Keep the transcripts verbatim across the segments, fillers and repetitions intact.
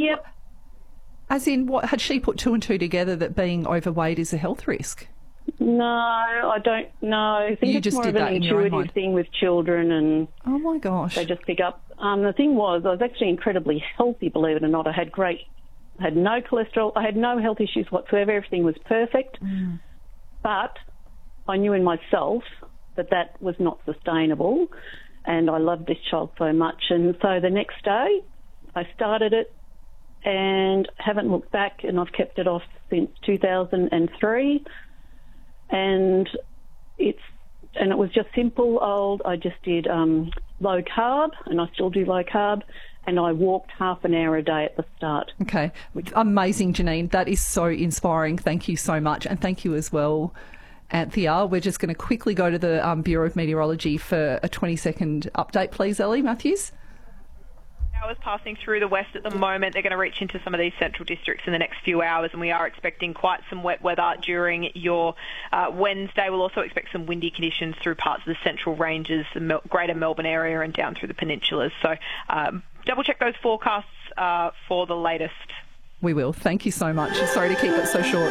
Yep. As in, what had she put two and two together that being overweight is a health risk? No, I don't know. I think You it's just more did of that an in your own intuitive mind. thing with children, and Oh my gosh. they just pick up. Um, the thing was, I was actually incredibly healthy, believe it or not. I had great, I had no cholesterol, I had no health issues whatsoever. Everything was perfect. Mm. But I knew in myself that that was not sustainable, and I loved this child so much. And so the next day, I started it and haven't looked back, and I've kept it off since two thousand three. And it's and it was just simple old. I just did um, low carb, and I still do low carb, and I walked half an hour a day at the start. Okay. Amazing, Janine. That is so inspiring. Thank you so much. And thank you as well, Anthea. We're just going to quickly go to the um, Bureau of Meteorology for a twenty second update, please, Ellie Matthews. Showers passing through the west at the moment. They're going to reach into some of these central districts in the next few hours, and we are expecting quite some wet weather during your uh, Wednesday. We'll also expect some windy conditions through parts of the central ranges, the Mel- greater Melbourne area and down through the peninsulas. So um, double check those forecasts uh, for the latest. We will. Thank you so much. Sorry to keep it so short.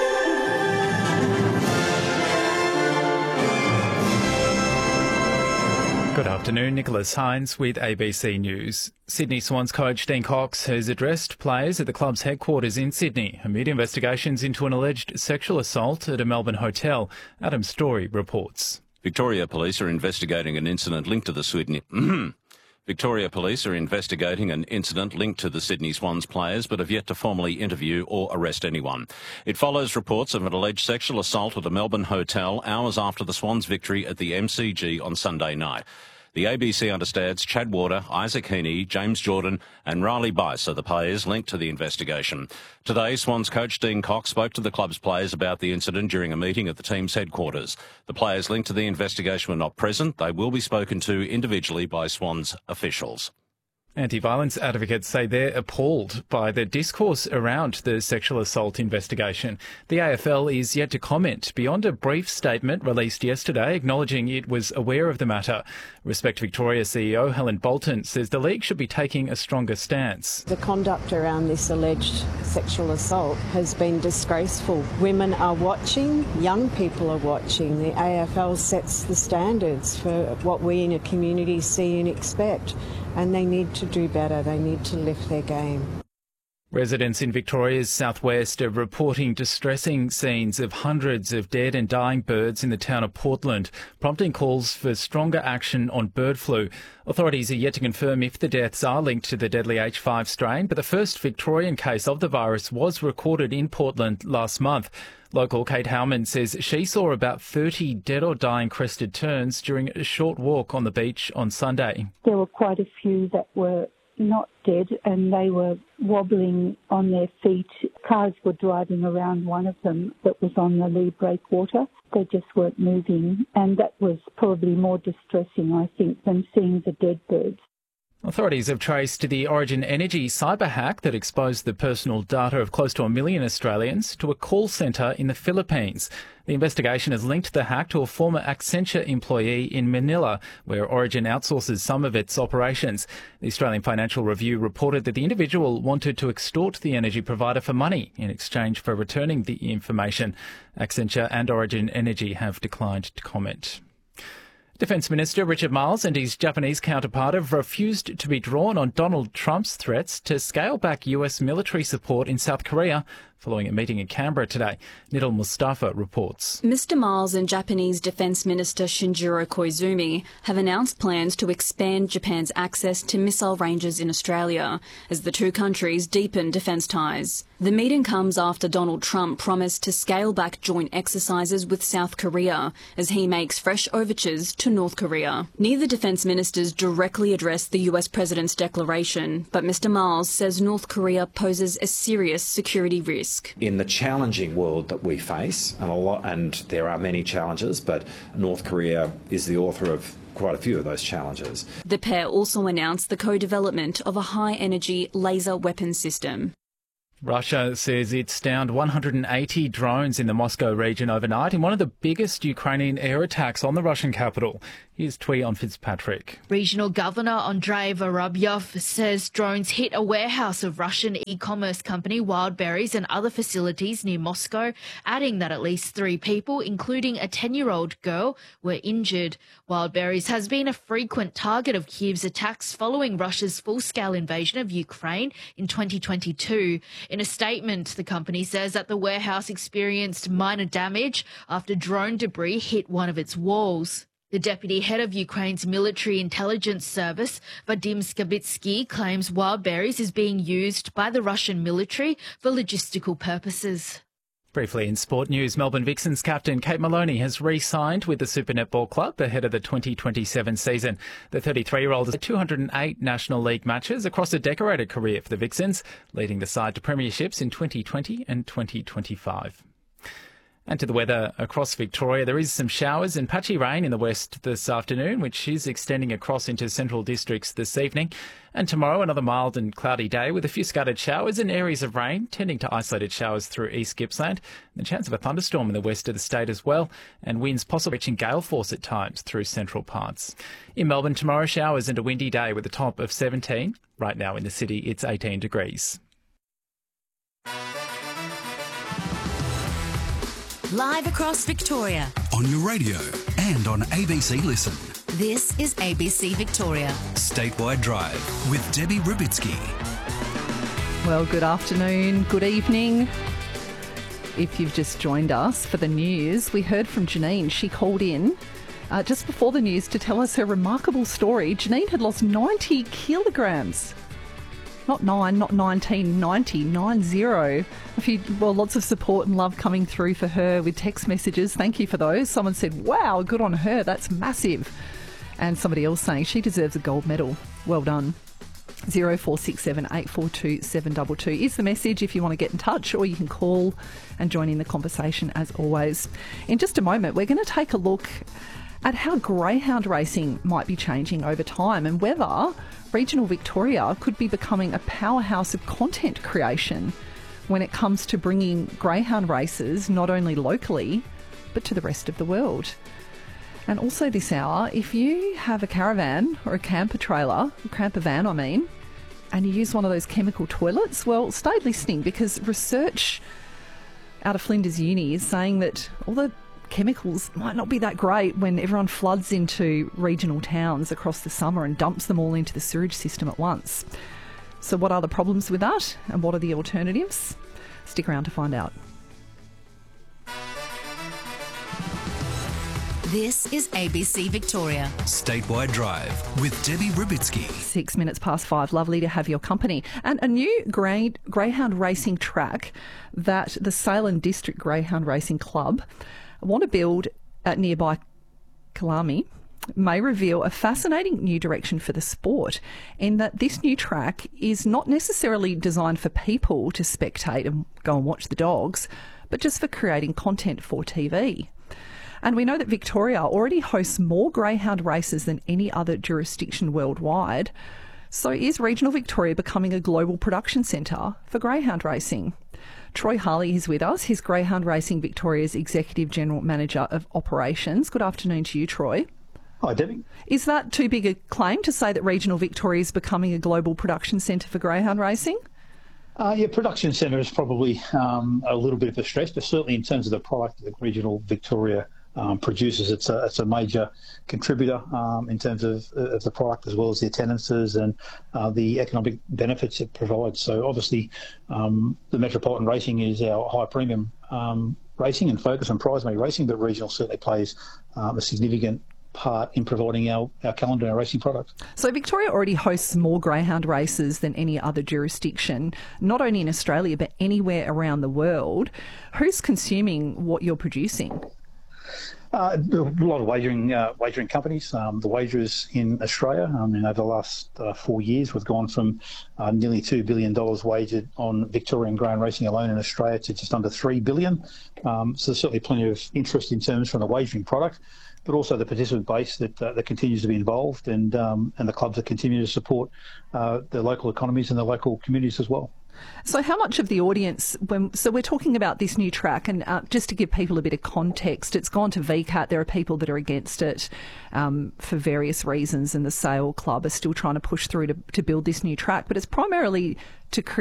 Good afternoon, Nicholas Hines with A B C News. Sydney Swans coach Dean Cox has addressed players at the club's headquarters in Sydney amid investigations into an alleged sexual assault at a Melbourne hotel. Adam Story reports. Victoria Police are investigating an incident linked to the Sydney... Victoria Police are investigating an incident linked to the Sydney Swans players but have yet to formally interview or arrest anyone. It follows reports of an alleged sexual assault at a Melbourne hotel hours after the Swans' victory at the M C G on Sunday night. The A B C understands Chad Warder, Isaac Heaney, James Jordan and Riley Bice are the players linked to the investigation. Today, Swans coach Dean Cox spoke to the club's players about the incident during a meeting at the team's headquarters. The players linked to the investigation were not present. They will be spoken to individually by Swans officials. Anti-violence advocates say they're appalled by the discourse around the sexual assault investigation. The A F L is yet to comment beyond a brief statement released yesterday acknowledging it was aware of the matter. Respect Victoria C E O Helen Bolton says the league should be taking a stronger stance. The conduct around this alleged sexual assault has been disgraceful. Women are watching, young people are watching. The A F L sets the standards for what we in a community see and expect. And they need to do better. They need to lift their game. Residents in Victoria's southwest are reporting distressing scenes of hundreds of dead and dying birds in the town of Portland, prompting calls for stronger action on bird flu. Authorities are yet to confirm if the deaths are linked to the deadly H five strain, but the first Victorian case of the virus was recorded in Portland last month. Local Kate Howman says she saw about thirty dead or dying crested terns during a short walk on the beach on Sunday. There were quite a few that were not dead and they were wobbling on their feet. Cars were driving around one of them that was on the lee breakwater. They just weren't moving, and that was probably more distressing, I think, than seeing the dead birds. Authorities have traced the Origin Energy cyber hack that exposed the personal data of close to a million Australians to a call centre in the Philippines. The investigation has linked the hack to a former Accenture employee in Manila, where Origin outsources some of its operations. The Australian Financial Review reported that the individual wanted to extort the energy provider for money in exchange for returning the information. Accenture and Origin Energy have declined to comment. Defence Minister Richard Marles and his Japanese counterpart have refused to be drawn on Donald Trump's threats to scale back U S military support in South Korea following a meeting in Canberra today. Nidal Mustafa reports. Mister Marles and Japanese Defence Minister Shinjiro Koizumi have announced plans to expand Japan's access to missile ranges in Australia as the two countries deepen defence ties. The meeting comes after Donald Trump promised to scale back joint exercises with South Korea as he makes fresh overtures to North Korea. Neither defence ministers directly addressed the U S president's declaration, but Mister Marles says North Korea poses a serious security risk. In the challenging world that we face, and, a lot, and there are many challenges, but North Korea is the author of quite a few of those challenges. The pair also announced the co-development of a high-energy laser weapon system. Russia says it's downed one hundred eighty drones in the Moscow region overnight in one of the biggest Ukrainian air attacks on the Russian capital. Here's Twee on Fitzpatrick. Regional Governor Andrei Vorobyov says drones hit a warehouse of Russian e-commerce company Wildberries and other facilities near Moscow, adding that at least three people, including a ten-year-old girl, were injured. Wildberries has been a frequent target of Kiev's attacks following Russia's full-scale invasion of Ukraine in twenty twenty-two. In a statement, the company says that the warehouse experienced minor damage after drone debris hit one of its walls. The deputy head of Ukraine's military intelligence service, Vadim Skabitsky, claims Wildberries is being used by the Russian military for logistical purposes. Briefly in sport news, Melbourne Vixens captain Kate Maloney has re-signed with the Super Netball Club ahead of the twenty twenty-seven season. The thirty-three-year-old has two hundred eight National League matches across a decorated career for the Vixens, leading the side to premierships in twenty twenty and twenty twenty-five. And to the weather across Victoria, there is some showers and patchy rain in the west this afternoon, which is extending across into central districts this evening. And tomorrow, another mild and cloudy day with a few scattered showers and areas of rain, tending to isolated showers through East Gippsland. And the chance of a thunderstorm in the west of the state as well, and winds possibly reaching gale force at times through central parts. In Melbourne, tomorrow, showers and a windy day with a top of seventeen. Right now in the city, it's eighteen degrees. Live across Victoria. On your radio and on A B C Listen. This is A B C Victoria. Statewide Drive with Debbie Rubitsky. Well, good afternoon, good evening. If you've just joined us for the news, we heard from Janine. She called in uh, just before the news to tell us her remarkable story. Janine had lost ninety kilograms. Not nine, not nineteen, ninety, nine zero. A few, well, lots of support and love coming through for her with text messages. Thank you for those. Someone said, wow, good on her. That's massive. And somebody else saying she deserves a gold medal. Well done. zero four six seven eight four two seven two two is the message if you want to get in touch, or you can call and join in the conversation as always. In just a moment, we're going to take a look at how greyhound racing might be changing over time and whether regional Victoria could be becoming a powerhouse of content creation when it comes to bringing greyhound races not only locally but to the rest of the world. And also this hour, if you have a caravan or a camper trailer, a camper van I mean, and you use one of those chemical toilets, well, stay listening, because research out of Flinders Uni is saying that all the chemicals might not be that great when everyone floods into regional towns across the summer and dumps them all into the sewage system at once. So what are the problems with that, and what are the alternatives? Stick around to find out. This is A B C Victoria. Statewide Drive with Debbie Rubitsky. Six minutes past five. Lovely to have your company. And a new grey, greyhound racing track that the Salem District Greyhound Racing Club want to build at nearby Kalami may reveal a fascinating new direction for the sport, in that this new track is not necessarily designed for people to spectate and go and watch the dogs, but just for creating content for T V. And we know that Victoria already hosts more greyhound races than any other jurisdiction worldwide. So is regional Victoria becoming a global production centre for greyhound racing? Troy Harley is with us. He's Greyhound Racing Victoria's Executive General Manager of Operations. Good afternoon to you, Troy. Hi, Debbie. Is that too big a claim to say that regional Victoria is becoming a global production centre for greyhound racing? Uh, yeah, production centre is probably um, a little bit of a stretch, but certainly in terms of the product that regional Victoria um, produces, it's a, it's a major contributor um, in terms of, of the product, as well as the attendances and uh, the economic benefits it provides. So obviously um, the Metropolitan Racing is our high premium um, racing and focus on prize money racing, but regional certainly plays um, a significant part in providing our, our calendar and our racing product. So Victoria already hosts more greyhound races than any other jurisdiction, not only in Australia but anywhere around the world. Who's consuming what you're producing? Uh, a lot of wagering uh, wagering companies. Um, the wagerers in Australia, I mean, over the last uh, four years, we've gone from uh, nearly two billion dollars wagered on Victorian greyhound racing alone in Australia to just under three billion dollars. Um, so there's certainly plenty of interest in terms from the wagering product. but also the participant base that uh, that continues to be involved, and um, and the clubs that continue to support uh, the local economies and the local communities as well. So how much of the audience, when, so we're talking about this new track, and uh, just to give people a bit of context, it's gone to V CAT. There are people that are against it um, for various reasons, and the Sale Club are still trying to push through to, to build this new track, but it's primarily to create